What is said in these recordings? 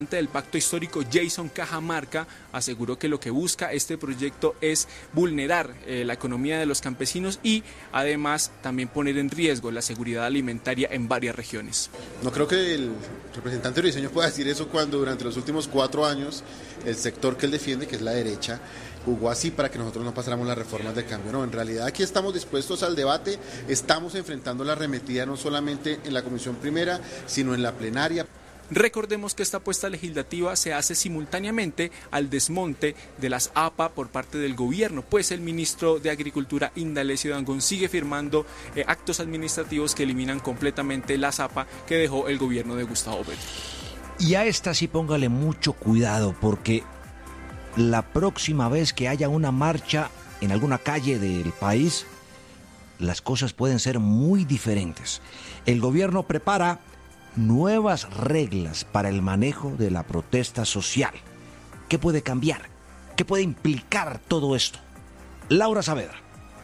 del Pacto Histórico, Jason Cajamarca, aseguró que lo que busca este proyecto es vulnerar la economía de los campesinos y además también poner en riesgo la seguridad alimentaria en varias regiones. No creo que el representante briseño pueda decir eso cuando durante los últimos 4 años el sector que él defiende, que es la derecha, jugó así para que nosotros no pasáramos las reformas de cambio. No, en realidad aquí estamos dispuestos al debate, estamos enfrentando la arremetida no solamente en la Comisión Primera, sino en la plenaria. Recordemos que esta apuesta legislativa se hace simultáneamente al desmonte de las APA por parte del gobierno, pues el ministro de Agricultura, Indalecio Dangond, sigue firmando actos administrativos que eliminan completamente las APA que dejó el gobierno de Gustavo Petro. Y a esta sí póngale mucho cuidado, porque la próxima vez que haya una marcha en alguna calle del país, las cosas pueden ser muy diferentes. El gobierno prepara nuevas reglas para el manejo de la protesta social. ¿Qué puede cambiar? ¿Qué puede implicar todo esto? Laura Saavedra.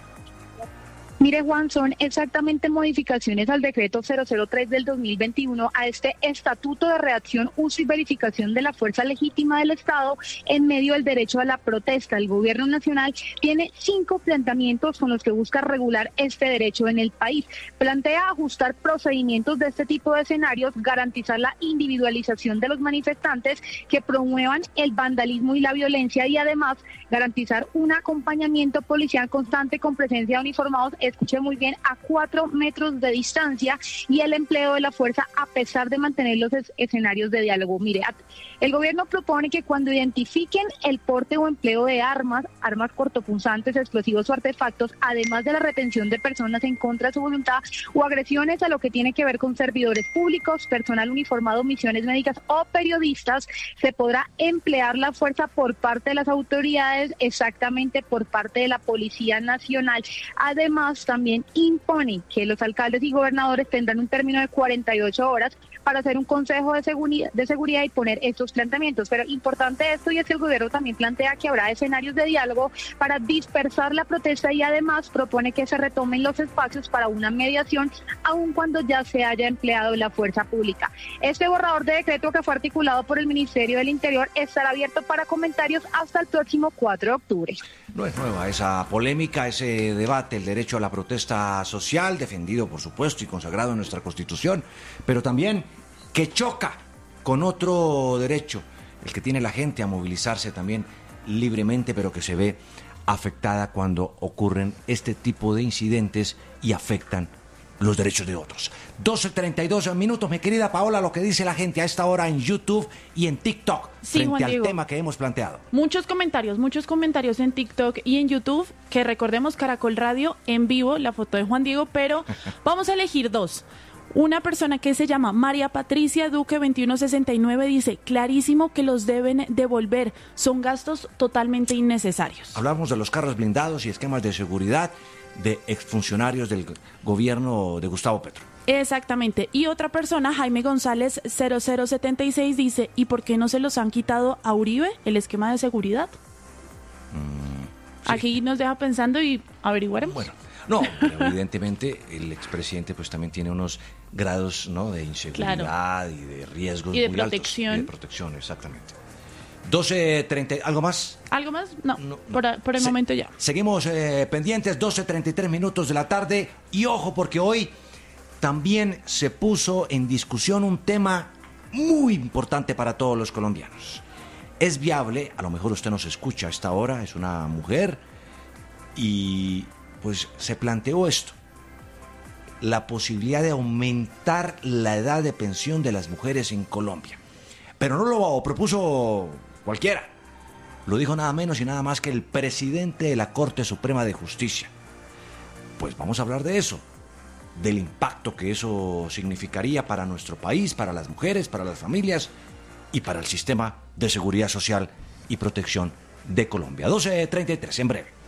Mire, Juan, son exactamente modificaciones al decreto 003 del 2021, a este Estatuto de Reacción, Uso y Verificación de la Fuerza Legítima del Estado en medio del derecho a la protesta. El Gobierno Nacional tiene 5 planteamientos con los que busca regular este derecho en el país. Plantea ajustar procedimientos de este tipo de escenarios, garantizar la individualización de los manifestantes que promuevan el vandalismo y la violencia y además garantizar un acompañamiento policial constante con presencia de uniformados, escuché muy bien, a 4 metros de distancia y el empleo de la fuerza a pesar de mantener los escenarios de diálogo. Mire, el gobierno propone que cuando identifiquen el porte o empleo de armas cortopunzantes, explosivos o artefactos, además de la retención de personas en contra de su voluntad o agresiones a lo que tiene que ver con servidores públicos, personal uniformado, misiones médicas o periodistas, se podrá emplear la fuerza por parte de las autoridades, exactamente por parte de la Policía Nacional. Además, también impone que los alcaldes y gobernadores tendrán un término de 48 horas para hacer un consejo de seguridad y poner estos planteamientos. Pero importante esto, y es que el gobierno también plantea que habrá escenarios de diálogo para dispersar la protesta y además propone que se retomen los espacios para una mediación, aun cuando ya se haya empleado la fuerza pública. Este borrador de decreto, que fue articulado por el Ministerio del Interior, estará abierto para comentarios hasta el próximo 4 de octubre. No es nueva esa polémica, ese debate, el derecho a la protesta social, defendido por supuesto y consagrado en nuestra Constitución, pero también que choca con otro derecho, el que tiene la gente a movilizarse también libremente, pero que se ve afectada cuando ocurren este tipo de incidentes y afectan los derechos de otros. 12:32 minutos, mi querida Paola, lo que dice la gente a esta hora en YouTube y en TikTok, sí, frente Juan al Diego, tema que hemos planteado. Muchos comentarios en TikTok y en YouTube, que recordemos Caracol Radio en vivo, la foto de Juan Diego, pero vamos a elegir 2. Una persona que se llama María Patricia Duque 2169 dice: clarísimo que los deben devolver, son gastos totalmente innecesarios. Hablamos de los carros blindados y esquemas de seguridad de exfuncionarios del gobierno de Gustavo Petro. Exactamente. Y otra persona, Jaime González 0076, dice: ¿y por qué no se los han quitado a Uribe el esquema de seguridad? Sí. Aquí nos deja pensando y averiguaremos. Bueno, no, pero evidentemente el expresidente pues también tiene unos grados, ¿no?, de inseguridad, claro, y de riesgos y de muy protección. altos. Y de protección, exactamente. 12:30, ¿algo más? ¿Algo más? No, por el momento ya. Seguimos pendientes, 12:33 minutos de la tarde, y ojo porque hoy también se puso en discusión un tema muy importante para todos los colombianos. ¿Es viable? A lo mejor usted nos escucha a esta hora, es una mujer, y pues se planteó esto: la posibilidad de aumentar la edad de pensión de las mujeres en Colombia. Pero no lo propuso cualquiera, lo dijo nada menos y nada más que el presidente de la Corte Suprema de Justicia. Pues vamos a hablar de eso, del impacto que eso significaría para nuestro país, para las mujeres, para las familias y para el sistema de seguridad social y protección de Colombia. 12:33, en breve.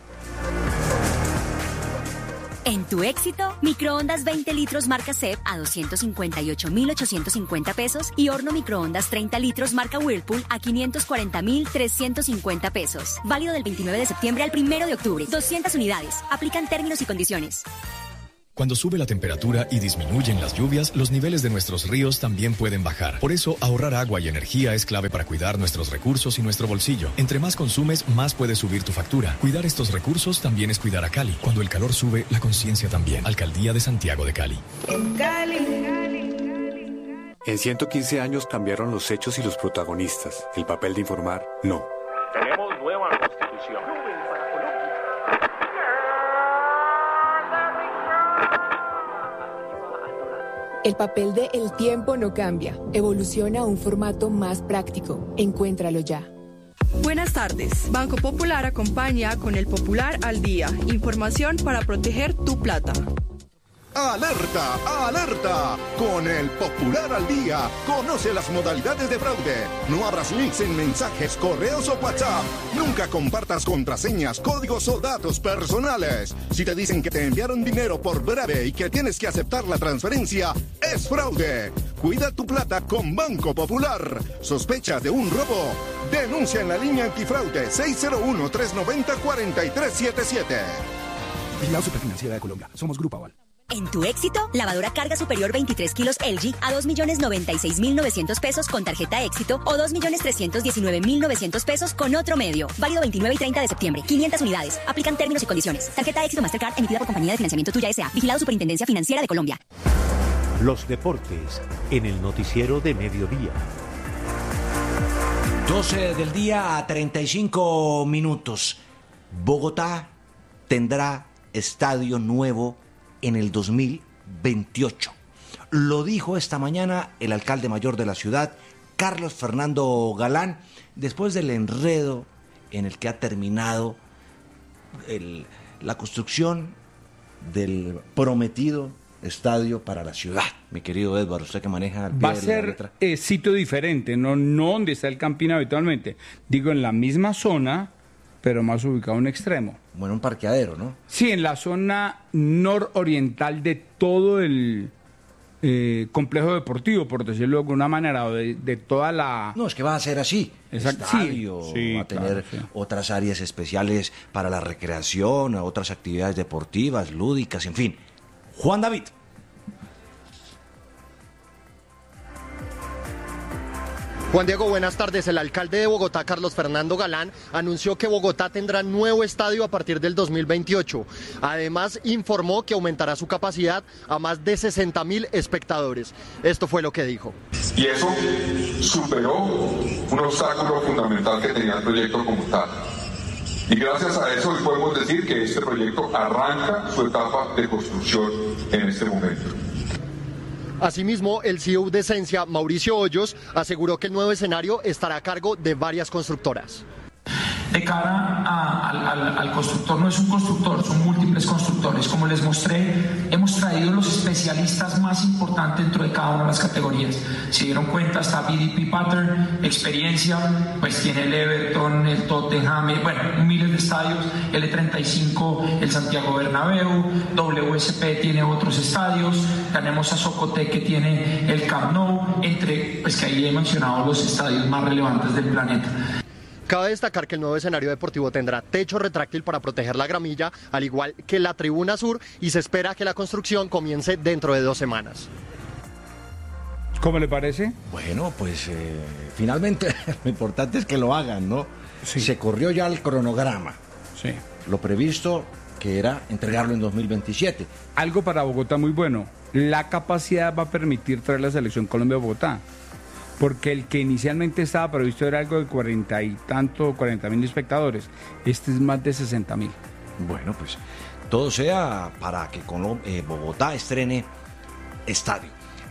En tu éxito, microondas 20 litros marca CEP a 258.850 pesos y horno microondas 30 litros marca Whirlpool a 540.350 pesos. Válido del 29 de septiembre al 1 de octubre. 200 unidades. Aplican términos y condiciones. Cuando sube la temperatura y disminuyen las lluvias, los niveles de nuestros ríos también pueden bajar. Por eso, ahorrar agua y energía es clave para cuidar nuestros recursos y nuestro bolsillo. Entre más consumes, más puede subir tu factura. Cuidar estos recursos también es cuidar a Cali. Cuando el calor sube, la conciencia también. Alcaldía de Santiago de Cali. En 115 años cambiaron los hechos y los protagonistas. El papel de informar, no. Tenemos nueva constitución. El papel de El Tiempo no cambia. Evoluciona a un formato más práctico. Encuéntralo ya. Buenas tardes. Banco Popular acompaña con el Popular al Día. Información para proteger tu plata. ¡Alerta! ¡Alerta! Con el Popular al Día, conoce las modalidades de fraude. No abras links en mensajes, correos o WhatsApp. Nunca compartas contraseñas, códigos o datos personales. Si te dicen que te enviaron dinero por breve y que tienes que aceptar la transferencia, es fraude. Cuida tu plata con Banco Popular. ¿Sospechas de un robo? Denuncia en la línea antifraude 601-390-4377. Vigilado Superfinanciera de Colombia. Somos Grupo Aval. En tu éxito, lavadora carga superior 23 kilos LG a 2.096.900 pesos con tarjeta éxito o 2.319.900 pesos con otro medio. Válido 29 y 30 de septiembre. 500 unidades. Aplican términos y condiciones. Tarjeta éxito Mastercard emitida por Compañía de Financiamiento Tuya S.A. Vigilado Superintendencia Financiera de Colombia. Los deportes en el noticiero de mediodía. 12 del día a 35 minutos. Bogotá tendrá estadio nuevo en el 2028. Lo dijo esta mañana el alcalde mayor de la ciudad, Carlos Fernando Galán, después del enredo en el que ha terminado la construcción del prometido estadio para la ciudad. Mi querido Edward, usted que maneja el pie va a ser sitio diferente, no donde está el Campín habitualmente, digo en la misma zona, pero más ubicado en un extremo. Bueno, un parqueadero, ¿no? Sí, en la zona nororiental de todo el complejo deportivo, por decirlo de alguna manera, o de toda la... No, es que va a ser así. Exacto. Estadio, sí, va a tener otras áreas especiales para la recreación, otras actividades deportivas, lúdicas, en fin. Juan David. Juan Diego, buenas tardes. El alcalde de Bogotá, Carlos Fernando Galán, anunció que Bogotá tendrá nuevo estadio a partir del 2028. Además, informó que aumentará su capacidad a más de 60.000 espectadores. Esto fue lo que dijo. Y eso superó un obstáculo fundamental que tenía el proyecto como tal. Y gracias a eso hoy podemos decir que este proyecto arranca su etapa de construcción en este momento. Asimismo, el CEO de Esencia, Mauricio Hoyos, aseguró que el nuevo escenario estará a cargo de varias constructoras. De cara al constructor, no es un constructor, son múltiples constructores. Como les mostré, hemos traído los especialistas más importantes dentro de cada una de las categorías. Si dieron cuenta, está BDP Pattern, experiencia, pues tiene el Everton, el Tottenham, bueno, miles de estadios, L35, el Santiago Bernabéu, WSP tiene otros estadios, tenemos a Socotec que tiene el Camp Nou, pues que ahí he mencionado los estadios más relevantes del planeta. Cabe destacar que el nuevo escenario deportivo tendrá techo retráctil para proteger la gramilla, al igual que la tribuna sur, y se espera que la construcción comience dentro de 2 semanas. ¿Cómo le parece? Bueno, pues finalmente lo importante es que lo hagan, ¿no? Sí. Se corrió ya el cronograma. Sí. Lo previsto que era entregarlo en 2027. Algo para Bogotá muy bueno. La capacidad va a permitir traer la selección Colombia a Bogotá. Porque el que inicialmente estaba previsto era algo de 40.000 espectadores. Este es más de 60.000. Bueno, pues todo sea para que Bogotá estrene estadio.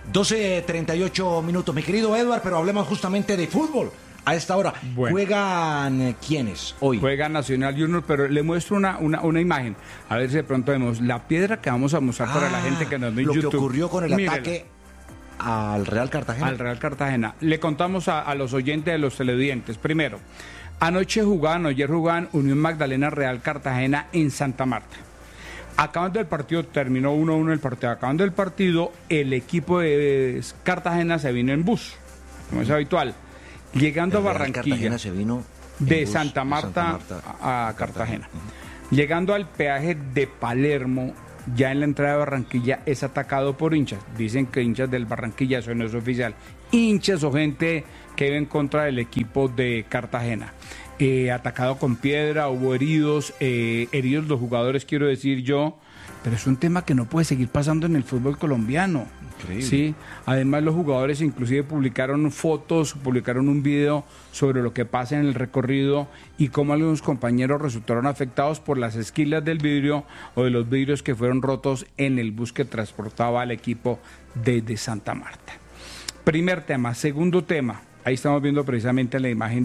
12:38 minutos, mi querido Edward, pero hablemos justamente de fútbol. A esta hora, bueno. ¿Juegan quiénes hoy? Juega Nacional Junior, pero le muestro una imagen. A ver si de pronto vemos la piedra que vamos a mostrar para la gente que nos ve en YouTube. Lo que ocurrió con el ataque al Real Cartagena. Al Real Cartagena. Le contamos a los oyentes de los televidentes. Primero, ayer jugaban Unión Magdalena Real Cartagena en Santa Marta. Acabando el partido, terminó 1-1 el partido. Acabando el partido, el equipo de Cartagena se vino en bus, como es habitual. Llegando a Barranquilla. Cartagena se vino de Santa Marta a Cartagena. Llegando al peaje de Palermo, ya en la entrada de Barranquilla es atacado por hinchas. Dicen que hinchas del Barranquilla, eso no es oficial. Hinchas o gente que vive en contra del equipo de Cartagena. Atacado con piedra, hubo heridos los jugadores, quiero decir yo, pero es un tema que no puede seguir pasando en el fútbol colombiano. Increíble. Sí, además los jugadores inclusive publicaron fotos, publicaron un video sobre lo que pasa en el recorrido y cómo algunos compañeros resultaron afectados por las esquilas del vidrio o de los vidrios que fueron rotos en el bus que transportaba al equipo desde Santa Marta. Primer tema. Segundo tema, ahí estamos viendo precisamente la imagen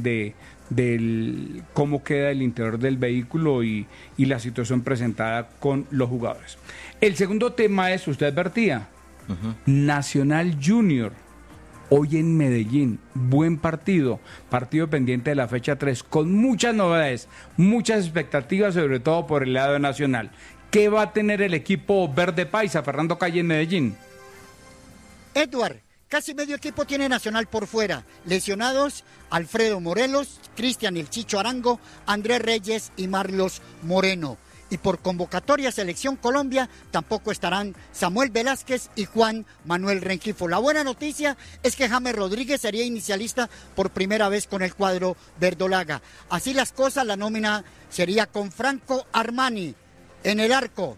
del cómo queda el interior del vehículo y la situación presentada con los jugadores. El segundo tema es, usted advertía, Nacional Junior, hoy en Medellín, buen partido pendiente de la fecha 3, con muchas novedades, muchas expectativas, sobre todo por el lado nacional. ¿Qué va a tener el equipo verde paisa, Fernando Calle, en Medellín? Edward, casi medio equipo tiene Nacional por fuera. Lesionados, Alfredo Morelos, Cristian El Chicho Arango, Andrés Reyes y Marlos Moreno. Y por convocatoria Selección Colombia tampoco estarán Samuel Velázquez y Juan Manuel Rengifo. La buena noticia es que James Rodríguez sería inicialista por primera vez con el cuadro verdolaga. Así las cosas, la nómina sería con Franco Armani en el arco.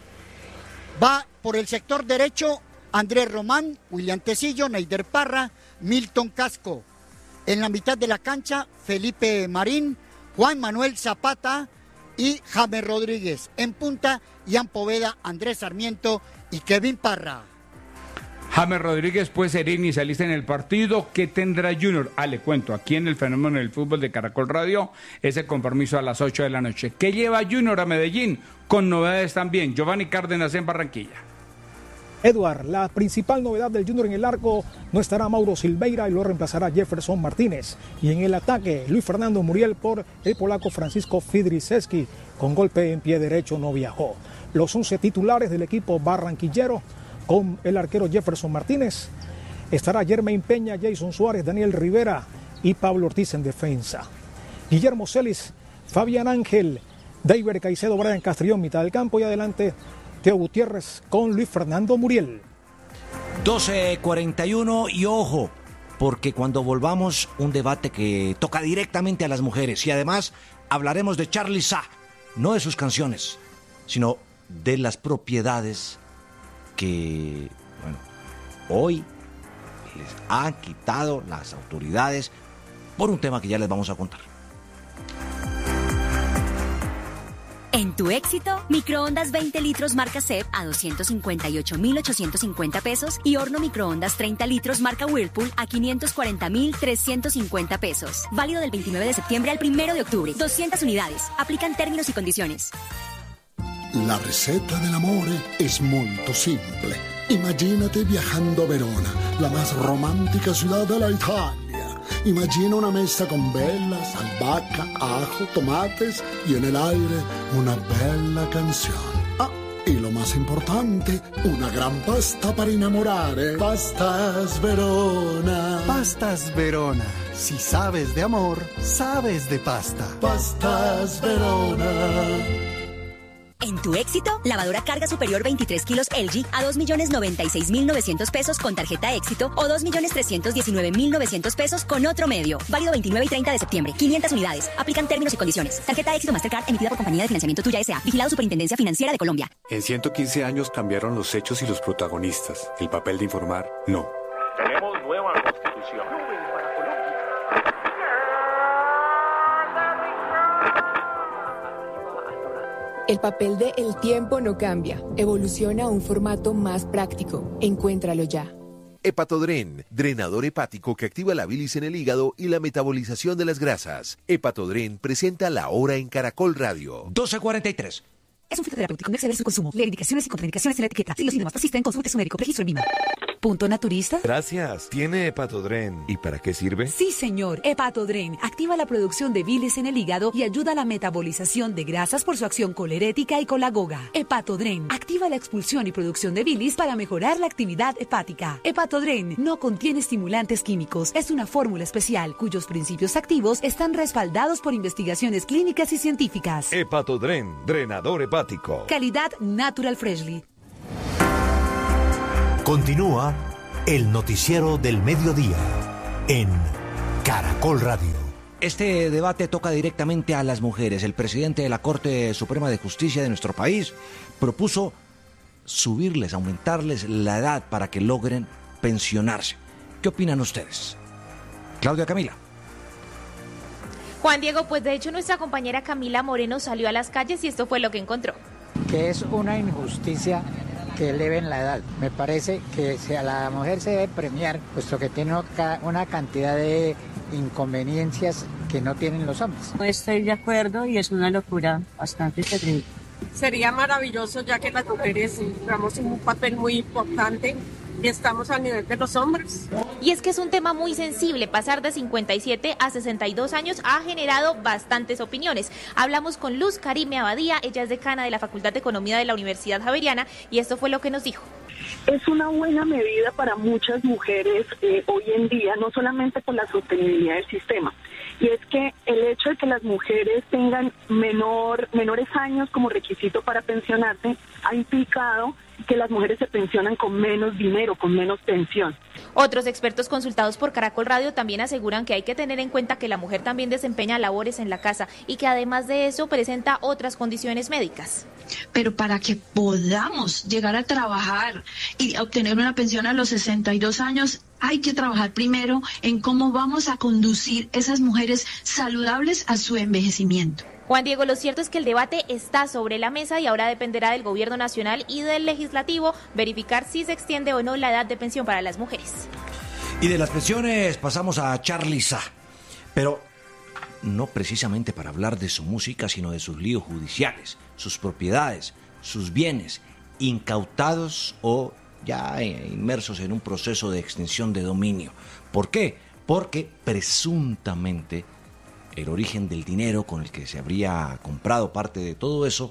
Va por el sector derecho Andrés Román, William Tecillo, Neider Parra, Milton Casco. En la mitad de la cancha, Felipe Marín, Juan Manuel Zapata y James Rodríguez. En punta, Ian Poveda, Andrés Sarmiento y Kevin Parra. James Rodríguez puede ser inicialista en el partido. ¿Qué tendrá Junior? Le cuento, aquí en el Fenómeno del Fútbol de Caracol Radio, ese compromiso a las 8 de la noche. ¿Qué lleva Junior a Medellín? Con novedades también. Giovanni Cárdenas en Barranquilla. Edward, la principal novedad del Junior en el arco, no estará Mauro Silveira y lo reemplazará Jefferson Martínez. Y en el ataque, Luis Fernando Muriel por el polaco Francisco Fidriszewski, con golpe en pie derecho no viajó. Los 11 titulares del equipo barranquillero, con el arquero Jefferson Martínez, estará Jermaine Peña, Jason Suárez, Daniel Rivera y Pablo Ortiz en defensa. Guillermo Celis, Fabián Ángel, David Caicedo, Brian Castrillón, mitad del campo y adelante Teo Gutiérrez con Luis Fernando Muriel. 12:41 y ojo, porque cuando volvamos un debate que toca directamente a las mujeres y además hablaremos de Charly Sa, no de sus canciones, sino de las propiedades que, hoy les han quitado las autoridades por un tema que ya les vamos a contar. En tu éxito, microondas 20 litros marca CEP a 258.850 pesos y horno microondas 30 litros marca Whirlpool a 540.350 pesos. Válido del 29 de septiembre al 1 de octubre. 200 unidades. Aplican términos y condiciones. La receta del amore es molto simple. Imagínate viajando a Verona, la más romántica ciudad de la Italia. Imagina una mesa con velas, albahaca, ajo, tomates y en el aire una bella canción. Y lo más importante, una gran pasta para enamorare. Pastas Verona. Pastas Verona. Si sabes de amor, sabes de pasta. Pastas Verona. En tu éxito, lavadora carga superior 23 kilos LG a 2.096.900 pesos con tarjeta éxito o 2.319.900 pesos con otro medio. Válido 29 y 30 de septiembre. 500 unidades. Aplican términos y condiciones. Tarjeta éxito Mastercard emitida por Compañía de Financiamiento Tuya S.A. Vigilado Superintendencia Financiera de Colombia. En 115 años cambiaron los hechos y los protagonistas. El papel de informar, no. Tenemos nueva constitución. El papel de El Tiempo no cambia. Evoluciona a un formato más práctico. Encuéntralo ya. Hepatodren, drenador hepático que activa la bilis en el hígado y la metabolización de las grasas. Hepatodren presenta La Hora en Caracol Radio. 12:43. Es un fitoterapéutico, no exceder su consumo. Leer indicaciones y contraindicaciones en la etiqueta. Si los síntomas persisten, consulte su médico. Registro en VIMA. ¿Punto naturista? Gracias. ¿Tiene Hepatodren? ¿Y para qué sirve? Sí, señor. Hepatodren activa la producción de bilis en el hígado y ayuda a la metabolización de grasas por su acción colerética y colagoga. Hepatodren activa la expulsión y producción de bilis para mejorar la actividad hepática. Hepatodren no contiene estimulantes químicos. Es una fórmula especial cuyos principios activos están respaldados por investigaciones clínicas y científicas. Hepatodren, drenador hepático. Calidad Natural Freshly. Continúa el noticiero del mediodía en Caracol Radio. Este debate toca directamente a las mujeres. El presidente de la Corte Suprema de Justicia de nuestro país propuso subirles, aumentarles la edad para que logren pensionarse. ¿Qué opinan ustedes? Claudia Camila. Juan Diego, pues de hecho nuestra compañera Camila Moreno salió a las calles y esto fue lo que encontró. Que es una injusticia que eleven la edad. Me parece que a la mujer se debe premiar, puesto que tiene una cantidad de inconveniencias que no tienen los hombres. No estoy de acuerdo y es una locura bastante terrible. Sería maravilloso, ya que las mujeres jugamos un papel muy importante y estamos al nivel de los hombres. Y es que es un tema muy sensible. Pasar de 57 a 62 años ha generado bastantes opiniones. Hablamos con Luz Karime Abadía, ella es decana de la Facultad de Economía de la Universidad Javeriana y esto fue lo que nos dijo. Es una buena medida para muchas mujeres hoy en día, no solamente por la sostenibilidad del sistema. Y es que el hecho de que las mujeres tengan menores años como requisito para pensionarse ha implicado que las mujeres se pensionan con menos dinero, con menos pensión. Otros expertos consultados por Caracol Radio también aseguran que hay que tener en cuenta que la mujer también desempeña labores en la casa y que además de eso presenta otras condiciones médicas. Pero para que podamos llegar a trabajar y obtener una pensión a los 62 años, hay que trabajar primero en cómo vamos a conducir esas mujeres saludables a su envejecimiento. Juan Diego, lo cierto es que el debate está sobre la mesa y ahora dependerá del gobierno nacional y del legislativo verificar si se extiende o no la edad de pensión para las mujeres. Y de las pensiones pasamos a Charly Sa, pero no precisamente para hablar de su música, sino de sus líos judiciales, sus propiedades, sus bienes, incautados o ya inmersos en un proceso de extinción de dominio. ¿Por qué? Porque presuntamente el origen del dinero con el que se habría comprado parte de todo eso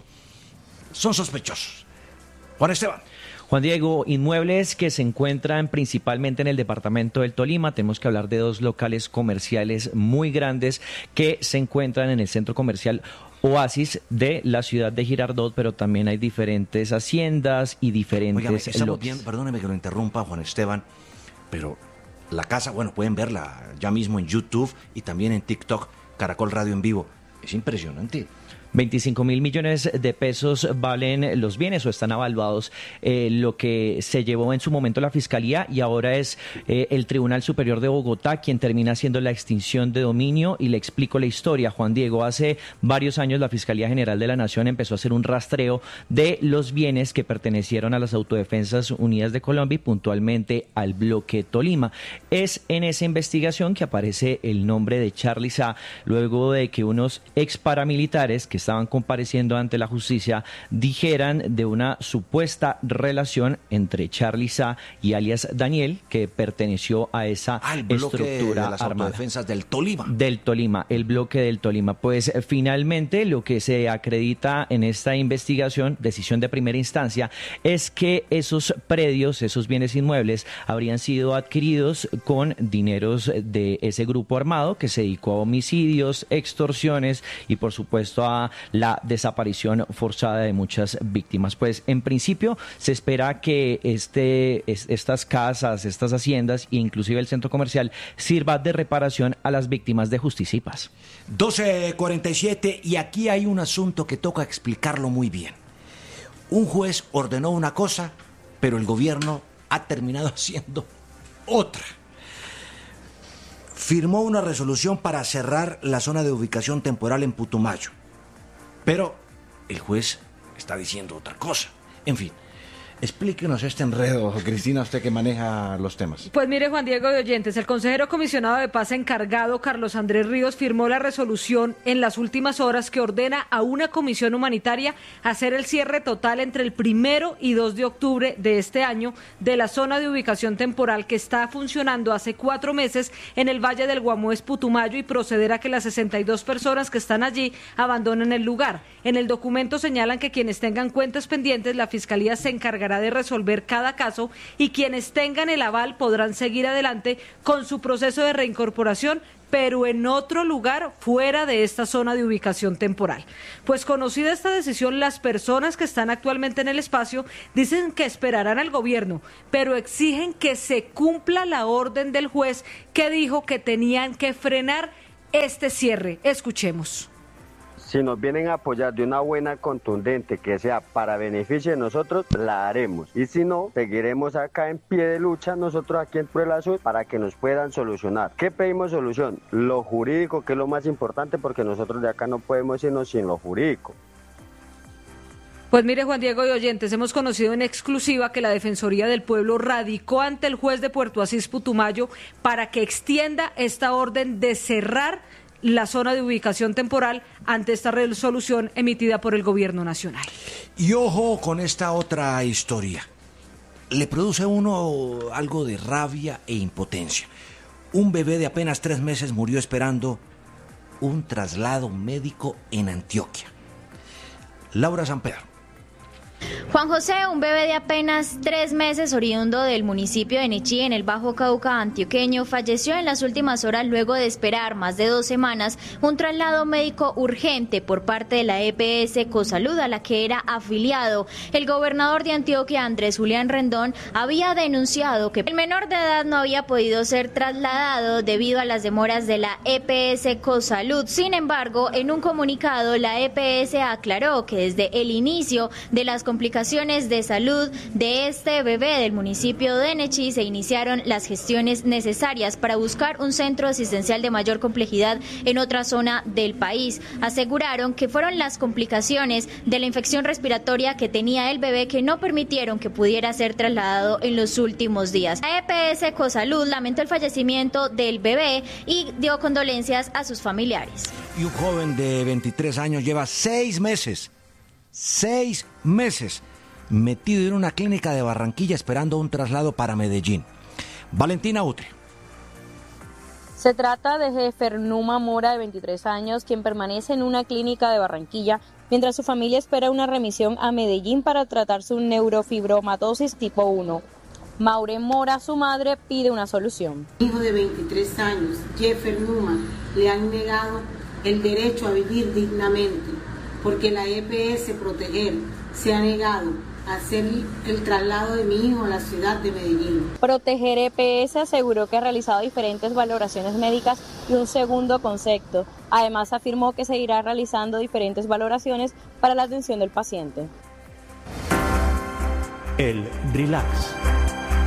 son sospechosos. Juan Esteban. Juan Diego, inmuebles que se encuentran principalmente en el departamento del Tolima. Tenemos que hablar de dos locales comerciales muy grandes que se encuentran en el centro comercial Oasis de la ciudad de Girardot, pero también hay diferentes haciendas y diferentes lotes. Estamos lotes. viendo, perdóneme que lo interrumpa, Juan Esteban, pero la casa, bueno, pueden verla ya mismo en YouTube y también en TikTok, Caracol Radio en vivo. Es impresionante. 25.000 millones de pesos valen los bienes o están avaluados lo que se llevó en su momento la Fiscalía y ahora es el Tribunal Superior de Bogotá quien termina haciendo la extinción de dominio y le explico la historia. Juan Diego, hace varios años la Fiscalía General de la Nación empezó a hacer un rastreo de los bienes que pertenecieron a las Autodefensas Unidas de Colombia y puntualmente al bloque Tolima. Es en esa investigación que aparece el nombre de Charly Sa luego de que unos ex paramilitares que estaban compareciendo ante la justicia dijeran de una supuesta relación entre Charly Sa y alias Daniel, que perteneció a esa estructura de las armada. Autodefensas del Tolima. Del Tolima, el bloque del Tolima. Pues finalmente lo que se acredita en esta investigación, decisión de primera instancia, es que esos predios, esos bienes inmuebles, habrían sido adquiridos con dineros de ese grupo armado que se dedicó a homicidios, extorsiones y por supuesto a la desaparición forzada de muchas víctimas. Pues en principio se espera que estas casas, estas haciendas e inclusive el centro comercial sirva de reparación a las víctimas de Justicia y Paz. 12:47 y aquí hay un asunto que toca explicarlo muy bien. Un juez ordenó una cosa, pero el gobierno ha terminado haciendo otra. Firmó una resolución para cerrar la zona de ubicación temporal en Putumayo. Pero el juez está diciendo otra cosa. En fin, Explíquenos este enredo, Cristina, usted que maneja los temas. Pues mire, Juan Diego de Oyentes, el consejero comisionado de paz encargado, Carlos Andrés Ríos, firmó la resolución en las últimas horas que ordena a una comisión humanitaria hacer el cierre total entre el 1 y 2 de octubre de este año de la zona de ubicación temporal que está funcionando hace 4 meses en el Valle del Guamués, Putumayo, y proceder a que las 62 personas que están allí abandonen el lugar. En el documento señalan que quienes tengan cuentas pendientes, la Fiscalía se encargará de resolver cada caso y quienes tengan el aval podrán seguir adelante con su proceso de reincorporación, pero en otro lugar fuera de esta zona de ubicación temporal. Pues conocida esta decisión, las personas que están actualmente en el espacio dicen que esperarán al gobierno, pero exigen que se cumpla la orden del juez que dijo que tenían que frenar este cierre. Escuchemos. Si nos vienen a apoyar de una buena contundente que sea para beneficio de nosotros, la haremos. Y si no, seguiremos acá en pie de lucha nosotros aquí en Puebla Sur para que nos puedan solucionar. ¿Qué pedimos solución? Lo jurídico, que es lo más importante, porque nosotros de acá no podemos irnos sin lo jurídico. Pues mire, Juan Diego y oyentes, hemos conocido en exclusiva que la Defensoría del Pueblo radicó ante el juez de Puerto Asís, Putumayo, para que extienda esta orden de cerrar la zona de ubicación temporal ante esta resolución emitida por el gobierno nacional. Y ojo con esta otra historia. Le produce a uno algo de rabia e impotencia. Un bebé de apenas 3 meses murió esperando un traslado médico en Antioquia. Laura Sampedro. Juan José, un bebé de apenas 3 meses oriundo del municipio de Nechí, en el Bajo Cauca antioqueño, falleció en las últimas horas luego de esperar más de 2 semanas un traslado médico urgente por parte de la EPS Cosalud, a la que era afiliado. El gobernador de Antioquia, Andrés Julián Rendón, había denunciado que el menor de edad no había podido ser trasladado debido a las demoras de la EPS Cosalud. Sin embargo, en un comunicado, la EPS aclaró que desde el inicio de las complicaciones de salud de este bebé del municipio de Nechí se iniciaron las gestiones necesarias para buscar un centro asistencial de mayor complejidad en otra zona del país. Aseguraron que fueron las complicaciones de la infección respiratoria que tenía el bebé que no permitieron que pudiera ser trasladado en los últimos días. La EPS Cosalud lamentó el fallecimiento del bebé y dio condolencias a sus familiares. Y un joven de 23 años lleva 6 meses metido en una clínica de Barranquilla esperando un traslado para Medellín. Valentina Utre. Se trata de Jefernuma Mora, de 23 años, quien permanece en una clínica de Barranquilla mientras su familia espera una remisión a Medellín para tratar su neurofibromatosis tipo 1. Maure Mora, su madre, pide una solución. Hijo de 23 años, Jefernuma, le han negado el derecho a vivir dignamente, porque la EPS Proteger se ha negado a hacer el traslado de mi hijo a la ciudad de Medellín. Proteger EPS aseguró que ha realizado diferentes valoraciones médicas y un segundo concepto. Además, afirmó que seguirá realizando diferentes valoraciones para la atención del paciente. El relax.